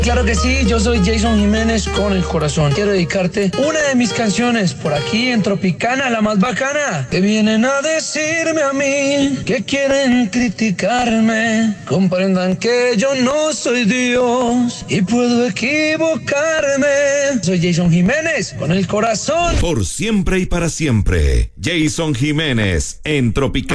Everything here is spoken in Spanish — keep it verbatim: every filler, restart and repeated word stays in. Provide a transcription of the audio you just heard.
Claro que sí, yo soy Jason Jiménez con el corazón. Quiero dedicarte una de mis canciones por aquí en Tropicana, la más bacana. Que vienen a decirme a mí que quieren criticarme. Comprendan que yo no soy Dios y puedo equivocarme. Soy Jason Jiménez con el corazón. Por siempre y para siempre, Jason Jiménez en Tropicana.